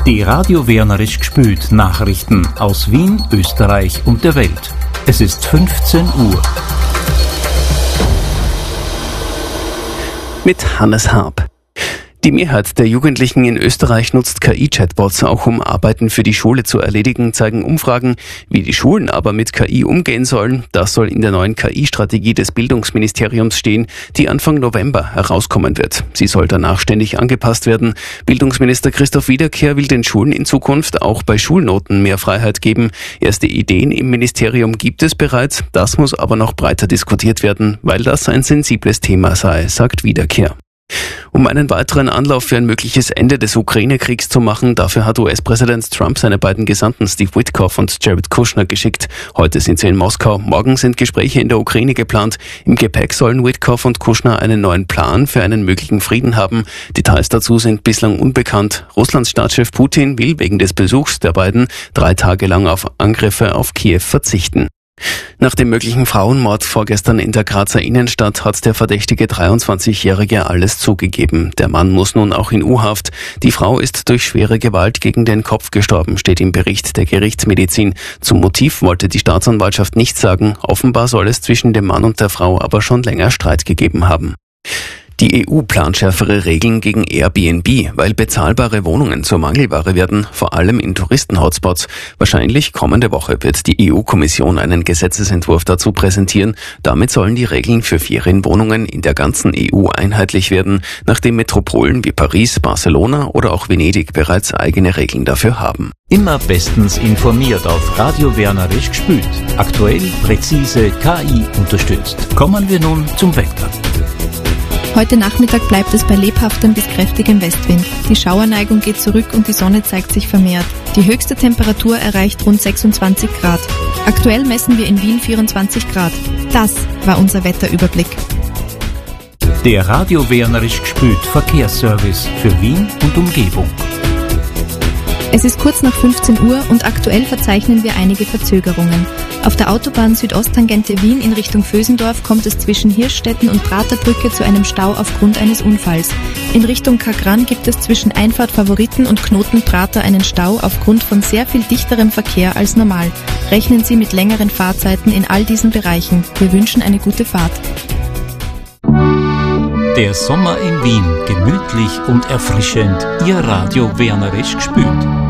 Die Radio Wernerisch gespült Nachrichten aus Wien, Österreich und der Welt. Es ist 15 Uhr. Mit Hannes Harb. Die Mehrheit der Jugendlichen in Österreich nutzt KI-Chatbots auch, um Arbeiten für die Schule zu erledigen, zeigen Umfragen. Wie die Schulen aber mit KI umgehen sollen, das soll in der neuen KI-Strategie des Bildungsministeriums stehen, die Anfang November herauskommen wird. Sie soll danach ständig angepasst werden. Bildungsminister Christoph Wiederkehr will den Schulen in Zukunft auch bei Schulnoten mehr Freiheit geben. Erste Ideen im Ministerium gibt es bereits, das muss aber noch breiter diskutiert werden, weil das ein sensibles Thema sei, sagt Wiederkehr. Um einen weiteren Anlauf für ein mögliches Ende des Ukraine-Kriegs zu machen, dafür hat US-Präsident Trump seine beiden Gesandten Steve Witkoff und Jared Kushner geschickt. Heute sind sie in Moskau, morgen sind Gespräche in der Ukraine geplant. Im Gepäck sollen Witkoff und Kushner einen neuen Plan für einen möglichen Frieden haben. Details dazu sind bislang unbekannt. Russlands Staatschef Putin will wegen des Besuchs der beiden 3 Tage lang auf Angriffe auf Kiew verzichten. Nach dem möglichen Frauenmord vorgestern in der Grazer Innenstadt hat der verdächtige 23-Jährige alles zugegeben. Der Mann muss nun auch in U-Haft. Die Frau ist durch schwere Gewalt gegen den Kopf gestorben, steht im Bericht der Gerichtsmedizin. Zum Motiv wollte die Staatsanwaltschaft nichts sagen. Offenbar soll es zwischen dem Mann und der Frau aber schon länger Streit gegeben haben. Die EU plant schärfere Regeln gegen Airbnb, weil bezahlbare Wohnungen zur Mangelware werden, vor allem in Touristen-Hotspots. Wahrscheinlich kommende Woche wird die EU-Kommission einen Gesetzesentwurf dazu präsentieren. Damit sollen die Regeln für Ferienwohnungen in der ganzen EU einheitlich werden, nachdem Metropolen wie Paris, Barcelona oder auch Venedig bereits eigene Regeln dafür haben. Immer bestens informiert auf Radio Wernerisch gespült. Aktuell, präzise, KI unterstützt. Kommen wir nun zum Wetter. Heute Nachmittag bleibt es bei lebhaftem bis kräftigem Westwind. Die Schauerneigung geht zurück und die Sonne zeigt sich vermehrt. Die höchste Temperatur erreicht rund 26 Grad. Aktuell messen wir in Wien 24 Grad. Das war unser Wetterüberblick. Der Radio Wernerisch gespült Verkehrsservice für Wien und Umgebung. Es ist kurz nach 15 Uhr und aktuell verzeichnen wir einige Verzögerungen. Auf der Autobahn Südosttangente Wien in Richtung Vösendorf kommt es zwischen Hirschstetten und Praterbrücke zu einem Stau aufgrund eines Unfalls. In Richtung Kagran gibt es zwischen Einfahrt Favoriten und Knoten Prater einen Stau aufgrund von sehr viel dichterem Verkehr als normal. Rechnen Sie mit längeren Fahrzeiten in all diesen Bereichen. Wir wünschen eine gute Fahrt. Der Sommer in Wien, gemütlich und erfrischend. Ihr Radio Wernerisch gespült.